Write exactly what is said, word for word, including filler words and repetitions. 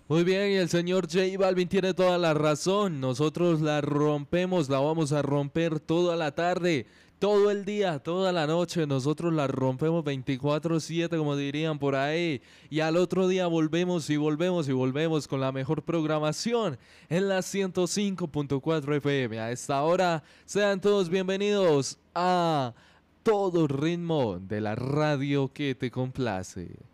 Muy bien, y el señor J Balvin tiene toda la razón. Nosotros la rompemos, la vamos a romper toda la tarde, todo el día, toda la noche. Nosotros la rompemos veinticuatro siete, como dirían por ahí. Y al otro día volvemos y volvemos y volvemos con la mejor programación en la ciento cinco punto cuatro F M. A esta hora, sean todos bienvenidos a Todo Ritmo de la radio que te complace.